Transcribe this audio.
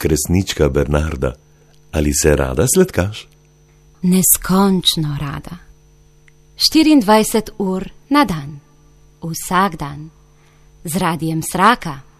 kresnička Bernarda, ali se rada sladkaš? Neskončno rada. 24 ur na dan, vsak dan, z Radiem Sraka.